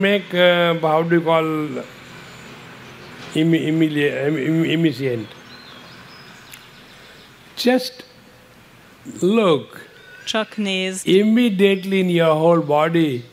make how do you call immiscient? Just look. Csak nézd. Immediately in your whole body,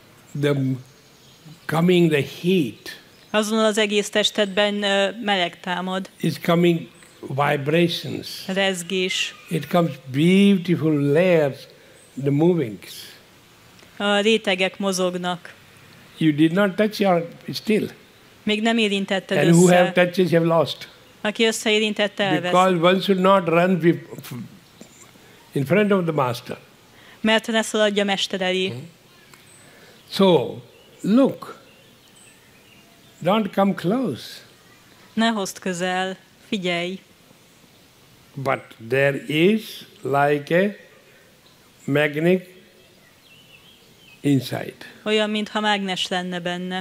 coming the heat. Azonnal az egész testedben meleg támad. It's coming vibrations. Rezgés. It comes beautiful layers, the movings. A rétegek mozognak. You did not touch your still. Még nem érintetted And össze. who have touched have lost. Aki összeérintette, elvesz. Because one should not run in front of the master. Mert ne szaladj a mester elé. So, look. Don't come close. Ne hozd közel. Figyelj. But there is like a magnet inside. Olyan, mintha mágnes lenne benne.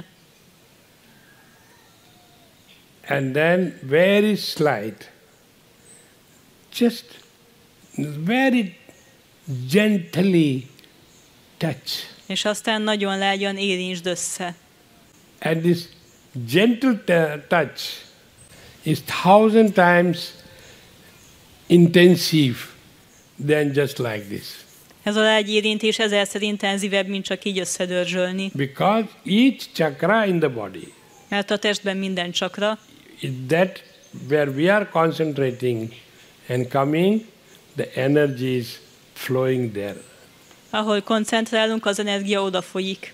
And then very slight, just very gently touch. És aztán nagyon lágyan érintsd össze. And this gentle touch is 1,000 times intensive than just like this. Ez a lágy érintés 1000-szer intenzívebb, mint csak így összedörzsölni. Because each chakra in the body, Mert a testben minden csakra, is that where we are concentrating and coming, the energy is flowing there. ahol koncentrálunk, az energia odafolyik.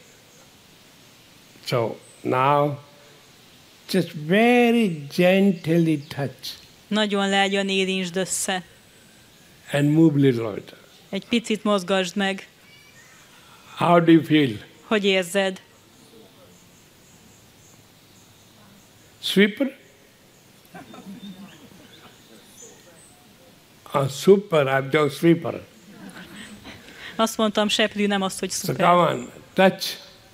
So now, just very gently touch Nagyon lágyan érintsd össze. and move little bit. Egy picit mozgasd meg. How do you feel? Hogy érzed? Sweeper? Super, I'm just sweeper. Azt mondtam, seprű, nem azt, hogy So szuper. come on, touch.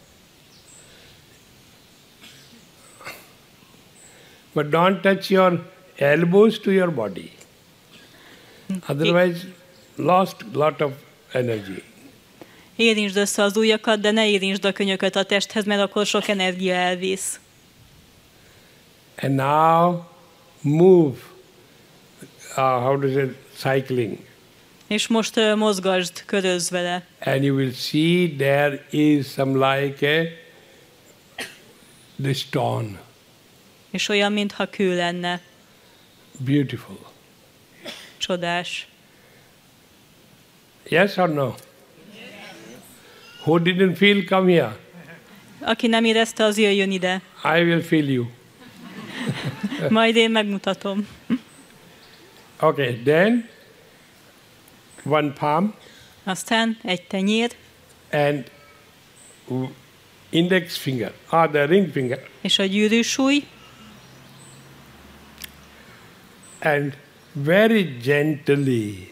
But don't touch your elbows to your body. Otherwise, lost lot of energy. Érintsd össze az ujjakat, de ne érintsd a könyököt a testhez, mert akkor sok energia elvész. And now move. How to say, cycling. És most mozgasd, körözz vele. And you will see there is some like the stone. És olyan, mintha kő lenne. Beautiful. Csodás. Yes or no? Who didn't feel, come here. Aki nem érezte, az jöjjön ide. I will feel you. Majd én megmutatom. Okay, then one palm Aztán egy tenyér, and index finger, or the ring finger, és a gyűrűsúly, and very gently,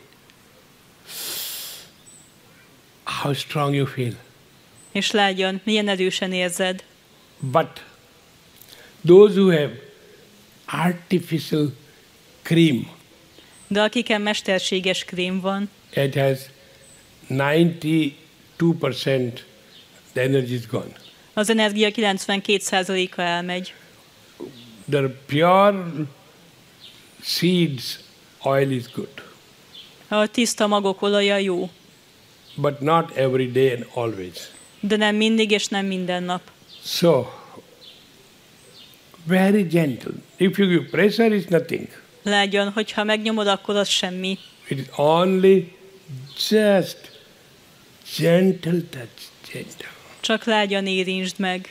how strong you feel. és lágyan, milyen erősen érzed. But those who have artificial cream, De akiken mesterséges krém van, it has 92% the energy is gone. az energia 92%-a elmegy. The pure seeds oil is good, A tiszta magok olaja jó, but not every day and always. de nem mindig és nem minden nap. So, very gentle. If you give pressure, it's nothing. Lágyan, hogyha megnyomod, akkor az semmi. It is only just gentle touch, gentle. Csak lágyan érintsd meg.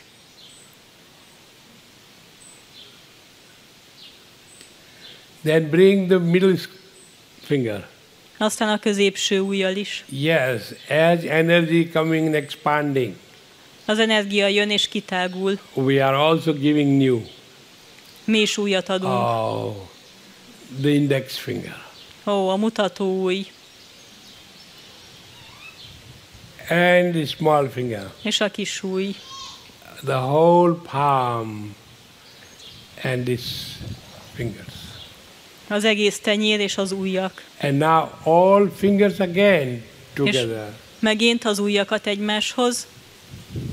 Then bring the middle finger. Aztán a középső ujjal is. Yes, as energy coming and expanding, Az energia jön és kitágul. we are also giving new. Mi is újat adunk. Oh, the index finger. Ó, a mutató ujj. And the small finger. És a kis ujj. The whole palm and these fingers. Az egész tenyér és az ujjak. And now all fingers again together. Megint az ujjakat egymáshoz.